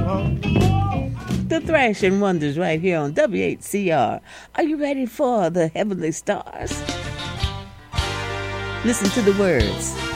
The Thrashing Wonders right here on WHCR. Are you ready for the Heavenly Stars? Listen to the words.